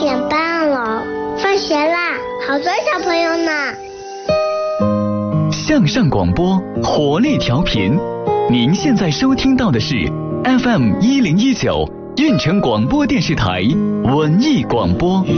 点半了，放学啦，好多小朋友呢。 向上广播，活力调频。您现在收听到的是 FM 1019运城广播电视台文艺广播。